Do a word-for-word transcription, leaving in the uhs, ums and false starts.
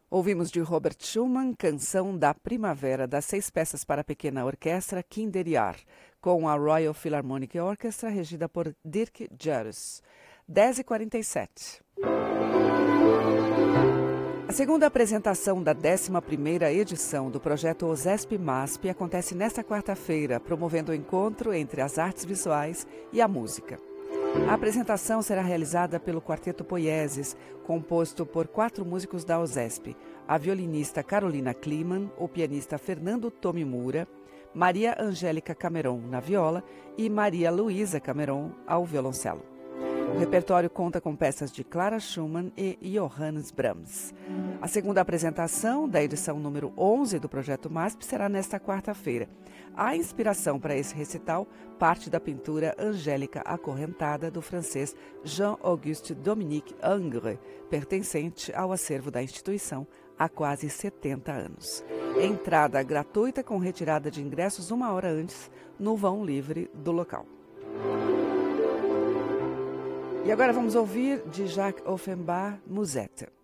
Ouvimos de Robert Schumann, Canção da Primavera, das seis peças para pequena orquestra Kinderjahr, com a Royal Philharmonic Orchestra, regida por Dirk Jarus. dez e quarenta e sete. A segunda apresentação da décima primeira edição do projeto OSESP-MASP acontece nesta quarta-feira, promovendo o encontro entre as artes visuais e a música. A apresentação será realizada pelo Quarteto Poieses, composto por quatro músicos da OSESP, a violinista Carolina Kliman, o pianista Fernando Tomimura, Maria Angélica Cameron na viola e Maria Luísa Cameron ao violoncelo. O repertório conta com peças de Clara Schumann e Johannes Brahms. A segunda apresentação da edição número onze do Projeto MASP será nesta quarta-feira. A inspiração para esse recital parte da pintura Angélica Acorrentada do francês Jean-Auguste Dominique Ingres, pertencente ao acervo da instituição há quase setenta anos. Entrada gratuita com retirada de ingressos uma hora antes no vão livre do local. E agora vamos ouvir de Jacques Offenbach, Musette.